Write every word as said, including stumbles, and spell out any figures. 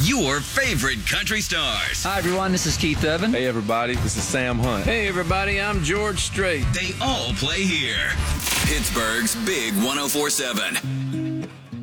your favorite country stars. Hi, everyone. This is Keith Urban. Hey, everybody. This is Sam Hunt. Hey, everybody. I'm George Strait. They all play here. Pittsburgh's Big one oh four seven.